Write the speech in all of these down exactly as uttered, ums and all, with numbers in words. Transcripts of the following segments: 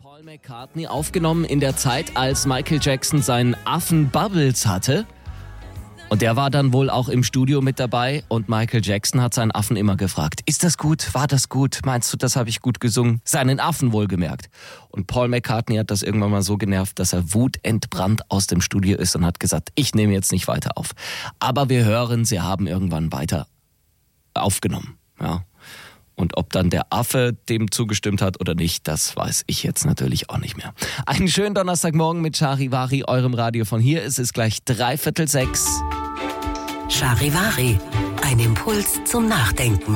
Paul McCartney aufgenommen in der Zeit, als Michael Jackson seinen Affen Bubbles hatte. Und der war dann wohl auch im Studio mit dabei und Michael Jackson hat seinen Affen immer gefragt, ist das gut, war das gut, meinst du, das habe ich gut gesungen? Seinen Affen wohlgemerkt. Und Paul McCartney hat das irgendwann mal so genervt, dass er wutentbrannt aus dem Studio ist und hat gesagt, ich nehme jetzt nicht weiter auf. Aber wir hören, sie haben irgendwann weiter aufgenommen. Ja. Und ob dann der Affe dem zugestimmt hat oder nicht, das weiß ich jetzt natürlich auch nicht mehr. Einen schönen Donnerstagmorgen mit Charivari, eurem Radio von hier. Es ist gleich dreiviertel sechs. Charivari, ein Impuls zum Nachdenken.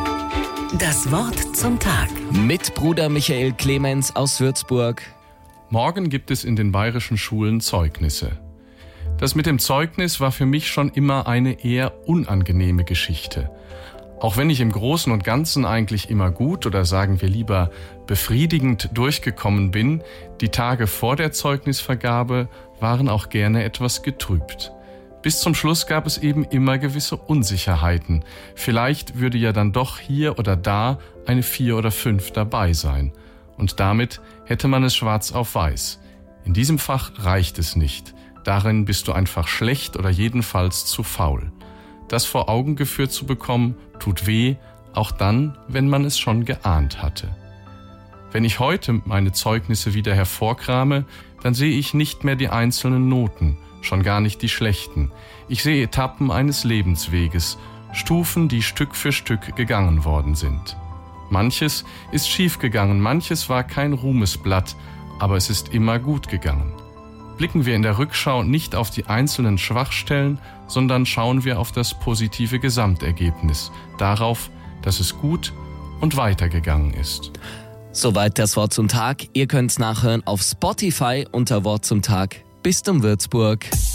Das Wort zum Tag. Mit Bruder Michael Clemens aus Würzburg. Morgen gibt es in den bayerischen Schulen Zeugnisse. Das mit dem Zeugnis war für mich schon immer eine eher unangenehme Geschichte. Auch wenn ich im Großen und Ganzen eigentlich immer gut oder sagen wir lieber befriedigend durchgekommen bin, die Tage vor der Zeugnisvergabe waren auch gerne etwas getrübt. Bis zum Schluss gab es eben immer gewisse Unsicherheiten. Vielleicht würde ja dann doch hier oder da eine vier oder fünf dabei sein. Und damit hätte man es schwarz auf weiß. In diesem Fach reicht es nicht. Darin bist du einfach schlecht oder jedenfalls zu faul. Das vor Augen geführt zu bekommen, tut weh, auch dann, wenn man es schon geahnt hatte. Wenn ich heute meine Zeugnisse wieder hervorkrame, dann sehe ich nicht mehr die einzelnen Noten, schon gar nicht die schlechten. Ich sehe Etappen eines Lebensweges, Stufen, die Stück für Stück gegangen worden sind. Manches ist schief gegangen, manches war kein Ruhmesblatt, aber es ist immer gut gegangen. Blicken wir in der Rückschau nicht auf die einzelnen Schwachstellen, sondern schauen wir auf das positive Gesamtergebnis, darauf, dass es gut und weitergegangen ist. Soweit das Wort zum Tag. Ihr könnt's nachhören auf Spotify unter Wort zum Tag. Bis zum Würzburg.